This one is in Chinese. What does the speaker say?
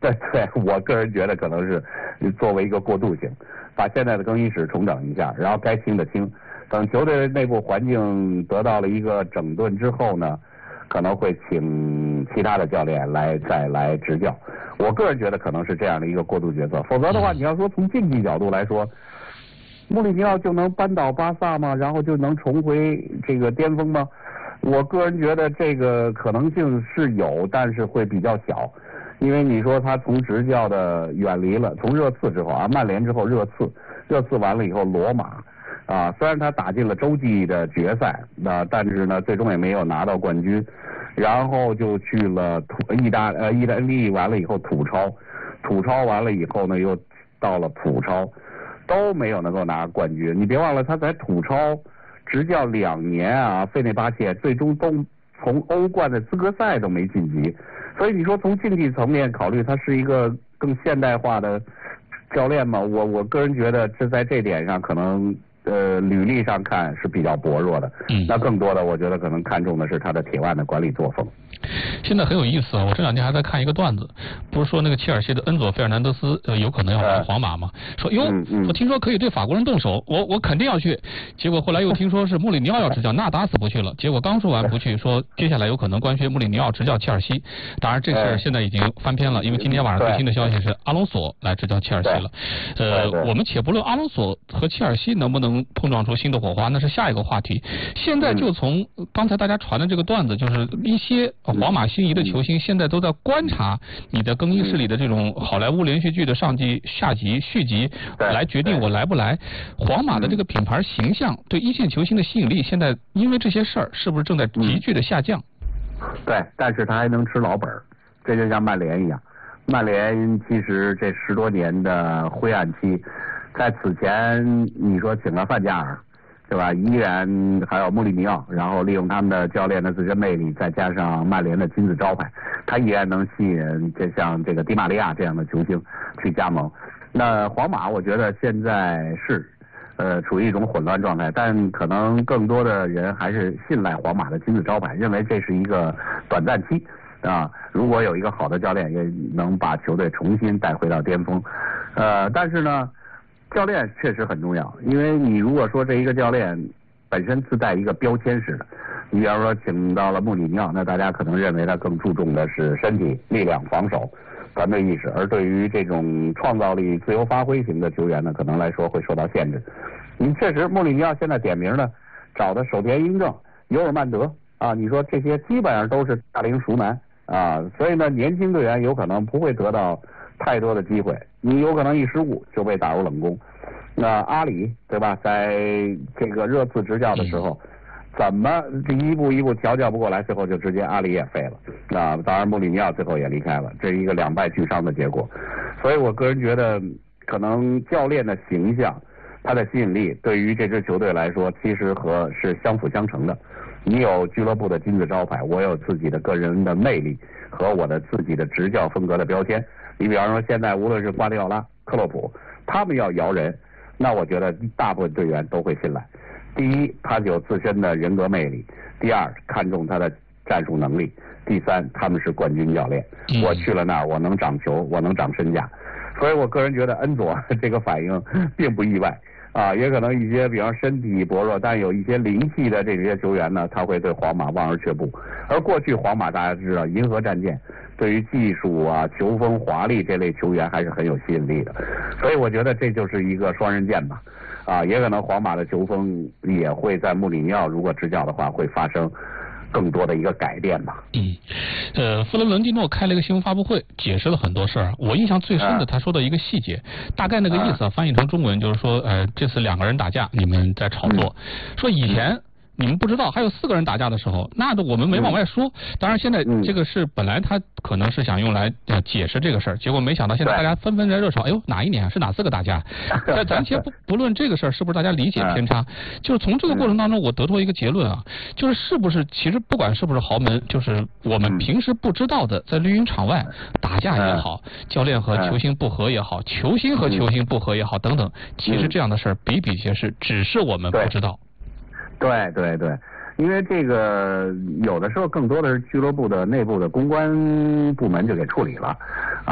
对，我个人觉得可能是作为一个过渡性，把现在的更衣室重整一下，然后该清的清，等球队内部环境得到了一个整顿之后呢，可能会请其他的教练再来执教。我个人觉得可能是这样的一个过渡角色，否则的话，你要说从竞技角度来说，穆里尼奥就能扳倒巴萨吗？然后就能重回这个巅峰吗？我个人觉得这个可能性是有，但是会比较小。因为你说他从执教的远离了，从热刺之后啊，曼联之后热刺完了以后罗马啊，虽然他打进了洲际的决赛，但是呢最终也没有拿到冠军，然后就去了意大利完了以后土超完了以后呢又到了普超，都没有能够拿冠军。你别忘了他在土超执教2年啊，费内巴切最终都从欧冠的资格赛都没晋级。所以你说从竞技层面考虑，他是一个更现代化的教练吗？我个人觉得这在这点上可能履历上看是比较薄弱的。那更多的我觉得可能看重的是他的铁腕的管理作风。 现在很有意思啊！我这2天还在看一个段子，不是说那个切尔西的恩佐·费尔南德斯有可能要来皇马吗？说哟，我听说可以对法国人动手，我肯定要去。结果后来又听说是穆里尼奥要执教，那打死不去了。结果刚说完不去，说接下来有可能官宣穆里尼奥执教切尔西。当然这事现在已经翻篇了，因为今天晚上最新的消息是阿隆索来执教切尔西了。我们且不论阿隆索和切尔西能不能碰撞出新的火花，那是下一个话题。现在就从刚才大家传的这个段子，就是一些皇马心仪的球星现在都在观察你的更衣室里的这种好莱坞连续剧的上集、下集、续集，来决定我来不来。皇马的这个品牌形象对一线球星的吸引力，现在因为这些事儿，是不是正在急剧的下降？ 对，但是他还能吃老本，这就像曼联一样。曼联其实这10多年的灰暗期，在此前你说请了范加尔，对吧？依然还有穆里尼奥，然后利用他们的教练的自身魅力，再加上曼联的金字招牌，他依然能吸引像这个迪玛利亚这样的球星去加盟。那皇马我觉得现在是处于一种混乱状态，但可能更多的人还是信赖皇马的金字招牌，认为这是一个短暂期啊。如果有一个好的教练，也能把球队重新带回到巅峰。但是呢，教练确实很重要，因为你如果说这一个教练本身自带一个标签式的，你比方说请到了穆里尼奥，那大家可能认为他更注重的是身体、力量、防守、团队意识，而对于这种创造力、自由发挥型的球员呢，可能来说会受到限制。你确实，穆里尼奥现在点名呢，找的守田英正、尤尔曼德啊，你说这些基本上都是大龄熟男啊，所以呢，年轻队员有可能不会得到太多的机会，你有可能一失误就被打入冷宫。那阿里对吧，在这个热刺执教的时候，怎么这一步一步调教不过来，最后就直接阿里也废了啊！当然穆里尼奥最后也离开了，这是一个2败俱伤的结果。所以我个人觉得，可能教练的形象，他的吸引力对于这支球队来说，其实是相辅相成的。你有俱乐部的金字招牌，我有自己的个人的魅力和我的自己的执教风格的标签。你比方说，现在无论是瓜迪奥拉、克洛普，他们要摇人，那我觉得大部分队员都会信赖。第一，他有自身的人格魅力；第二，看重他的战术能力；第三，他们是冠军教练。我去了那儿，我能长球，我能长身价。所以我个人觉得恩佐这个反应并不意外啊，也可能一些比方身体薄弱但有一些灵气的这些球员呢，他会对皇马望而却步。而过去皇马大家知道，银河战舰对于技术啊、球风华丽这类球员还是很有吸引力的，所以我觉得这就是一个双刃剑吧。啊，也可能皇马的球风也会在穆里尼奥如果执教的话，会发生更多的一个改变吧。 弗伦伦蒂诺开了一个新闻发布会，解释了很多事儿。我印象最深的，他说的一个细节，大概那个意思翻译成中文就是说，这次2个人打架，你们在炒作，说以前你们不知道还有4个人打架的时候，那我们没往外说。当然现在这个是本来他可能是想用来解释这个事儿，结果没想到现在大家纷纷在热炒，哎呦哪一年是哪4个打架？咱先不论这个事儿是不是大家理解偏差，就是从这个过程当中我得出一个结论啊，就是是不是其实不管是不是豪门，就是我们平时不知道的，在绿茵场外打架也好，教练和球星不和也好，球星和球星不和也好等等，其实这样的事儿比比皆是，只是我们不知道。 对对对，因为这个有的时候更多的是俱乐部的内部的公关部门就给处理了。